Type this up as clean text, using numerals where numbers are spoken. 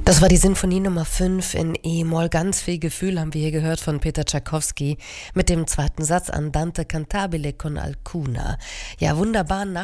Das war die Sinfonie Nummer 5 in E-Moll. Ganz viel Gefühl haben wir hier gehört von Peter Tschaikowski mit dem zweiten Satz Andante cantabile con alcuna. Ja, wunderbar